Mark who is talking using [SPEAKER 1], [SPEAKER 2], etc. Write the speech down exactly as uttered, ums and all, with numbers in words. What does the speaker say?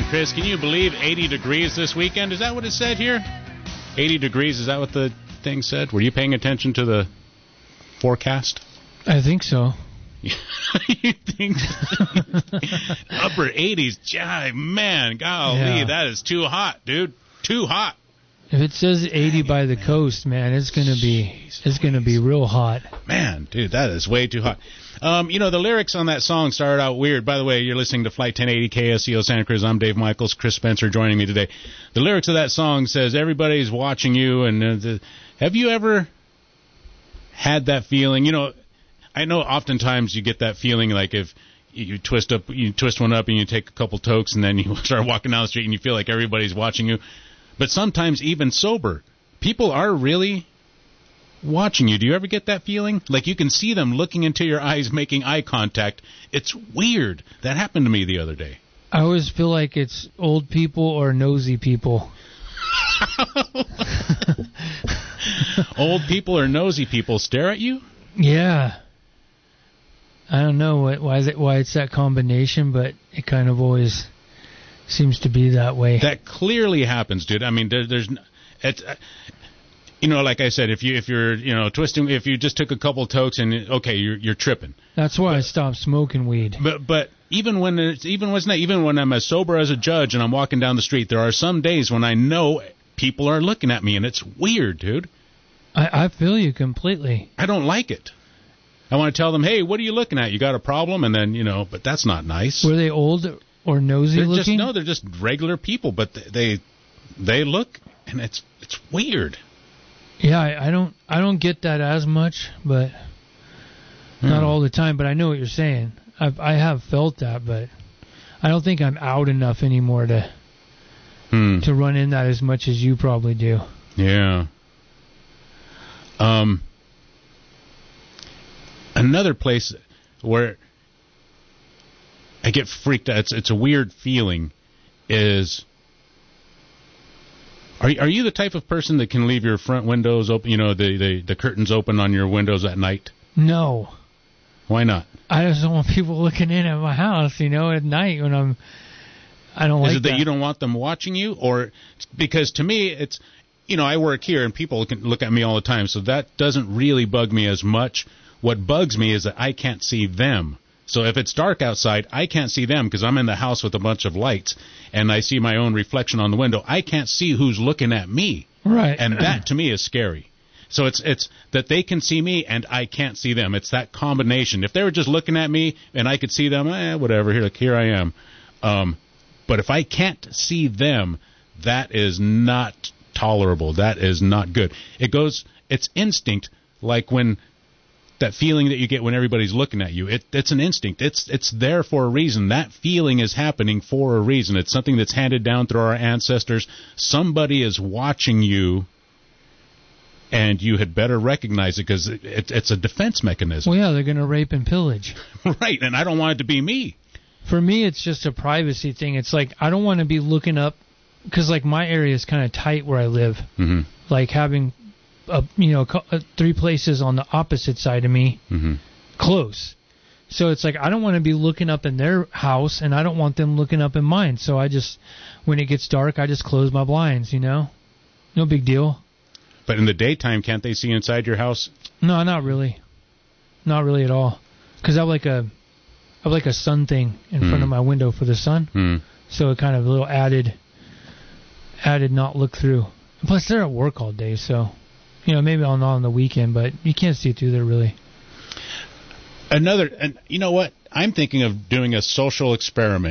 [SPEAKER 1] Chris, can you believe eighty degrees this weekend? Is that what it said here? eighty degrees, is that what the thing said? Were you paying attention to the forecast?
[SPEAKER 2] I think so.
[SPEAKER 1] You think upper eighties? Jive, man, golly,
[SPEAKER 2] Yeah.
[SPEAKER 1] that is too hot, dude. Too hot.
[SPEAKER 2] If it says eighty by the coast, man, it's gonna be it's gonna be real hot.
[SPEAKER 1] Man, dude, that is way too hot. Um, you know, the lyrics on that song started out weird. By the way, you're listening to Flight ten eighty K S E O Santa Cruz. I'm Dave Michaels. Chris Spencer joining me today. The lyrics of that song says, everybody's watching you. And uh, the, have you ever had that feeling? You know, I know oftentimes you get that feeling like if you twist up, you twist one up and you take a couple tokes and then you start walking down the street and you feel like everybody's watching you. But sometimes even sober, people are really watching you. Do you ever get that feeling? Like you can see them looking into your eyes, making eye contact. It's weird. That happened to me the other day.
[SPEAKER 2] I always feel like it's old people or nosy people.
[SPEAKER 1] Old people or nosy people stare at you?
[SPEAKER 2] Yeah. I don't know what, why is it why it's that combination, but it kind of always seems to be that way.
[SPEAKER 1] That clearly happens, dude. I mean, there, there's, it's, uh, you know, like I said, if you if you're you know twisting, if you just took a couple tokes and okay, you're you're tripping.
[SPEAKER 2] That's why
[SPEAKER 1] but,
[SPEAKER 2] I stopped smoking weed.
[SPEAKER 1] But but even when it's even when it's not, even when I'm as sober as a judge and I'm walking down the street, there are some days when I know people are looking at me and it's weird, dude.
[SPEAKER 2] I, I feel you completely.
[SPEAKER 1] I don't like it. I want to tell them, hey, what are you looking at? You got a problem? And then, you know, but that's not nice.
[SPEAKER 2] Were they old or nosy
[SPEAKER 1] they're
[SPEAKER 2] looking?
[SPEAKER 1] Just, no, they're just regular people, but they they look, and it's it's weird.
[SPEAKER 2] Yeah, I, I don't I don't get that as much, but hmm. not all the time. But I know what you're saying. I've, I have felt that, but I don't think I'm out enough anymore to
[SPEAKER 1] hmm.
[SPEAKER 2] to run in that as much as you probably do.
[SPEAKER 1] Yeah. Um. Another place where I get freaked out, it's, it's a weird feeling, is are, are you the type of person that can leave your front windows open, you know, the, the, the curtains open on your windows at night?
[SPEAKER 2] No.
[SPEAKER 1] Why not?
[SPEAKER 2] I just don't want people looking in at my house, you know, at night when I'm, I don't like that.
[SPEAKER 1] Is it that, that you don't want them watching you? Or, because to me, it's, you know, I work here and people can look at me all the time, so that doesn't really bug me as much. What bugs me is that I can't see them. So if it's dark outside, I can't see them because I'm in the house with a bunch of lights, and I see my own reflection on the window. I can't see who's looking at me.
[SPEAKER 2] Right.
[SPEAKER 1] And that, to me, is scary. So it's it's that they can see me and I can't see them. It's that combination. If they were just looking at me and I could see them, eh, whatever, here, look, here I am. Um, but if I can't see them, that is not tolerable. That is not good. It goes, it's instinct, like when that feeling that you get when everybody's looking at you. It, it's an instinct. It's it's there for a reason. That feeling is happening for a reason. It's something that's handed down through our ancestors. Somebody is watching you, and you had better recognize it because it, it, it's a defense mechanism.
[SPEAKER 2] Well, yeah, they're going to rape and pillage.
[SPEAKER 1] Right, and I don't want it to be me.
[SPEAKER 2] For me, it's just a privacy thing. It's like I don't want to be looking up because, like, my area is kind of tight where I live.
[SPEAKER 1] Mm-hmm.
[SPEAKER 2] Like having Uh, you know, uh, three places on the opposite side of me,
[SPEAKER 1] mm-hmm.
[SPEAKER 2] close. So it's like I don't want to be looking up in their house, and I don't want them looking up in mine. So I just, when it gets dark, I just close my blinds, you know? No big deal.
[SPEAKER 1] But in the daytime, can't they see inside your house?
[SPEAKER 2] No, not really. Not really at all. Because I have like a, I have like a sun thing in mm. front of my window for the sun.
[SPEAKER 1] Mm.
[SPEAKER 2] So it kind of a little added, added not look through. Plus, they're at work all day, so... You know, maybe on on the weekend, but you can't see through there really.
[SPEAKER 1] Another, and you know what? I'm thinking of doing a social experiment.